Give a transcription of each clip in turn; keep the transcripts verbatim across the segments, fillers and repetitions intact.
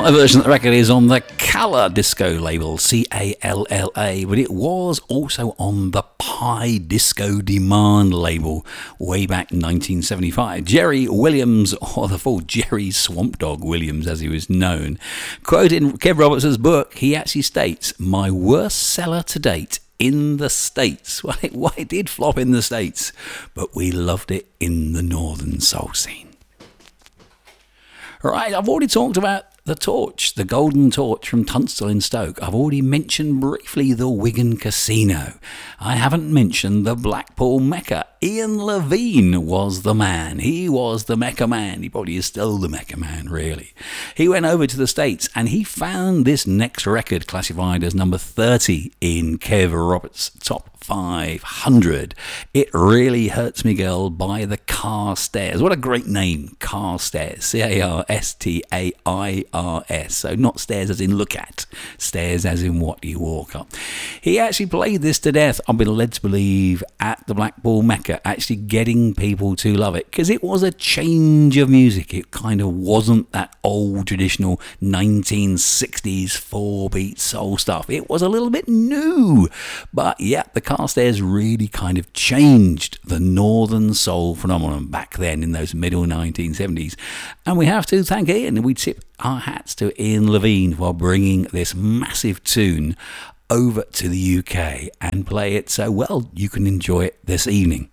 My version of the record is on the Calla Disco label, C A L L A, but it was also on the Pi Disco Demand label way back in nineteen seventy-five. Jerry Williams, or the full Jerry Swamp Dog Williams as he was known, quoting Kev Roberts' book, he actually states, "My worst seller to date in the States." Well, it, well, it did flop in the States, but we loved it in the Northern Soul scene. Right, I've already talked about the Torch, the Golden Torch from Tunstall in Stoke. I've already mentioned briefly the Wigan Casino. I haven't mentioned the Blackpool Mecca. Ian Levine was the man. He was the Mecca man. He probably is still the Mecca man, really. He went over to the States and he found this next record classified as number thirty in Kev Roberts' top five hundred. It Really Hurts Me Girl by the Carstairs. What a great name, Carstairs. C A R S T A I R S. So not stairs as in look at, stairs as in what you walk up. He actually played this to death, I've been led to believe, at the Blackpool Mecca, actually getting people to love it, because it was a change of music. It kind of wasn't that old traditional nineteen sixties four-beat soul stuff. It was a little bit new, but yeah, the Carstairs really kind of changed the Northern Soul phenomenon back then in those middle nineteen seventies. And we have to thank Ian, and we tip our hats to Ian Levine for bringing this massive tune over to the U K and play it so well you can enjoy it this evening.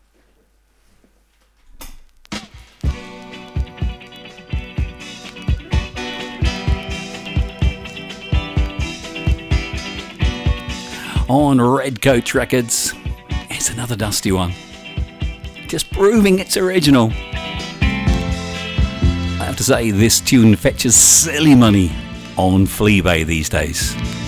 On Red Coach Records, it's another dusty one, just proving it's original. I have to say, this tune fetches silly money on Fleabay these days.